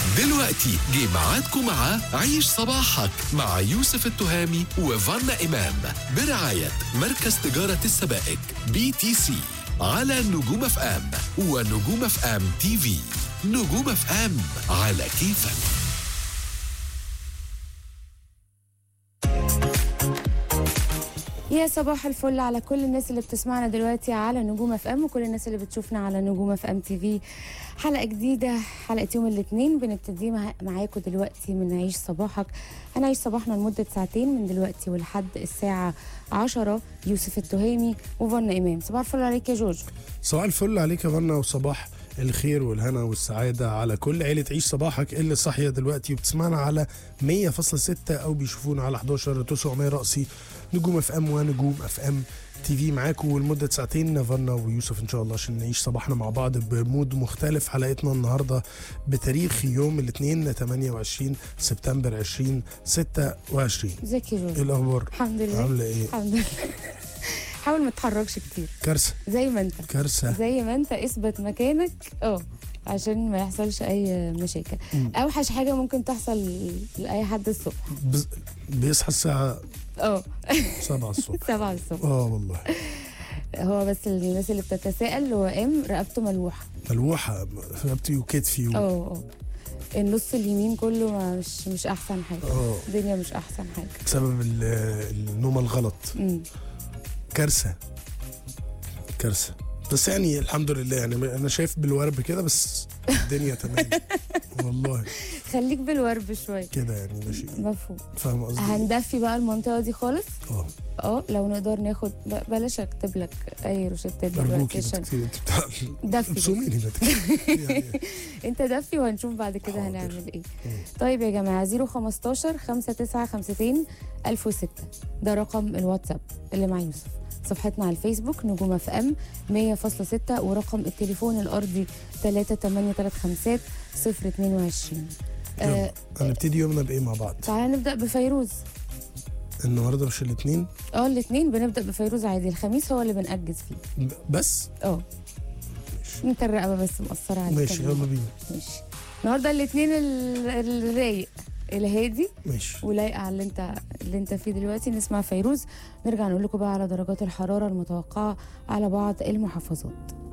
دلوقتي جه ميعادكم مع عيش صباحك مع يوسف التهامي وفانا إمام برعاية مركز تجارة السبائك BTC على نجوم اف ام ونجوم اف ام تي في. نجوم اف ام على كيفك. يا صباح الفل على كل الناس اللي بتسمعنا دلوقتي على نجوم اف ام وكل الناس اللي بتشوفنا على نجوم اف ام تي في. حلقه جديده، حلقه يوم الاثنين بنبتدي معاكم دلوقتي من عيش صباحك. هنعيش صباحنا لمده ساعتين من دلوقتي ولحد الساعه 10. يوسف التهامي وفانا امام. صباح الفل عليك يا جورج. صباح الفل عليك يا فانا، وصباح الخير والهنا والسعادة على كل عيلة عيش صباحك اللي صاحية دلوقتي وبتسمعنا على 100.6 أو بيشوفونا على 11 رأسي نجوم اف ام ونجوم اف ام تي في. معاكم لمدة ساعتين فانا ويوسف إن شاء الله عشان نعيش صباحنا مع بعض بمود مختلف. حلقتنا النهاردة بتاريخ يوم الاثنين 28 سبتمبر 2026. ازيك يا جورج؟ إيه الأخبار؟ الحمد لله. عاملة إيه؟ الحمد لله. حاول ما تتحركش كتير. كارثة. زي ما انت. كارثة. زي ما انت اثبت مكانك عشان ما يحصلش اي مشاكل. اوحش حاجه ممكن تحصل لاي حد الصبح بيصحى الساعة 7 الصبح. 7 الصبح. والله. هو بس الناس اللي بتتساءل هو قام رقبته ملوحة رقبتي وكتفي النص اليمين كله مش احسن حاجه. الدنيا مش احسن حاجه بسبب النوم الغلط. كارثه. بس يعني الحمد لله، يعني انا شايف بالورب كده بس الدنيا تمام. والله خليك بالورب شويه كده يعني ماشي. مفهوم. فاهم قصدي؟ هندفي بقى المنطقه دي خالص. لو نقدر ناخد بلاش اكتب لك اي روشتات دلوقتي عشان دفي. انت دفي وهنشوف بعد كده هنعمل ايه. طيب يا جماعه 015 5952 1006 ده رقم الواتساب اللي مع يوسف. صفحتنا على الفيسبوك نجوم اف ام 100.6 ورقم التليفون الارضي 3835 022. هنبتدي يومنا بايه مع بعض؟ تعالى نبدا بفيروز. النهارده مش الاثنين؟ الاثنين بنبدا بفيروز عادي، الخميس هو اللي بنأجز فيه بس. انت الرقبه بس مقصره عليك. ماشي يلا بينا. ماشي. النهارده الاثنين الرايق الهادي ماشي ولايقه على اللي انت فيه دلوقتي. نسمع فيروز، نرجع نقول لكم بقى على درجات الحراره المتوقعه على بعض المحافظات.